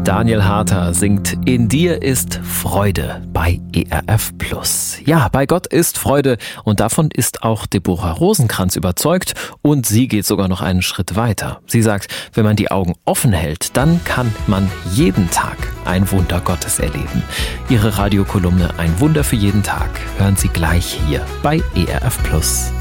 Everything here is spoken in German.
Daniel Harter singt In dir ist Freude bei ERF+. Ja, bei Gott ist Freude und davon ist auch Deborah Rosenkranz überzeugt und sie geht sogar noch einen Schritt weiter. Sie sagt, wenn man die Augen offen hält, dann kann man jeden Tag ein Wunder Gottes erleben. Ihre Radiokolumne Ein Wunder für jeden Tag hören Sie gleich hier bei ERF+.